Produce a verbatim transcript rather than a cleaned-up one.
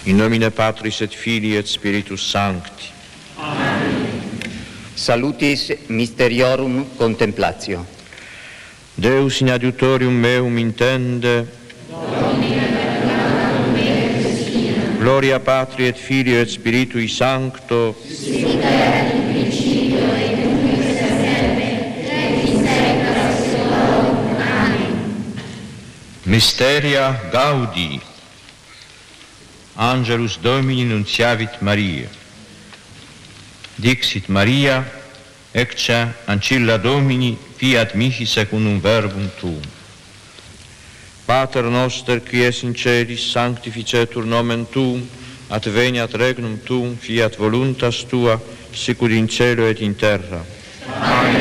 In nomine Patris et Filii et Spiritus Sancti. Amen. Salutis Mysteriorum Contemplatio. Deus in adiutorium meum intende. Domine perdona me Christina. Gloria Patri et Filio et Spiritui Sancto. Sic erat in principio et nunc et semper et in saecula saeculorum. Amen. Mysteria Gaudi. Angelus Domini nunciavit Maria. Dixit Maria, ecce ancilla Domini, fiat mihi secundum verbum tuum. Pater noster, qui es in celis, sanctificetur nomen tuum, adveniat regnum tuum, fiat voluntas tua, sicut in cielo et in terra. Amen.